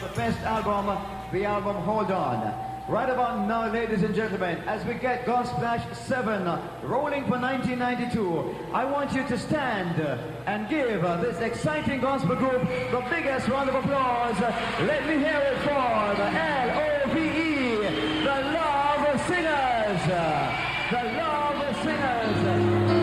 the best album, the album Hold On. Right about now, ladies and gentlemen, as we get Gunsplash 7 rolling for 1992, I want you to stand and give this exciting gospel group the biggest round of applause. Let me hear it for the LOV.